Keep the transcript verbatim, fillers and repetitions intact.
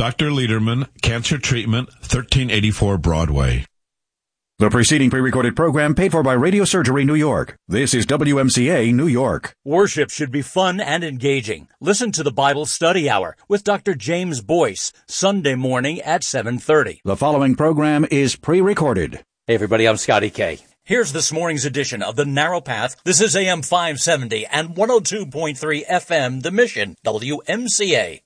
Doctor Lederman, Cancer Treatment, thirteen eighty-four Broadway. The preceding pre-recorded program paid for by Radio Surgery New York. This is W M C A New York. Worship should be fun and engaging. Listen to the Bible Study Hour with Doctor James Boyce, Sunday morning at seven thirty. The following program is pre-recorded. Hey everybody, I'm Scotty K. Here's this morning's edition of The Narrow Path. This is A M five seventy and one oh two point three F M, The Mission, W M C A.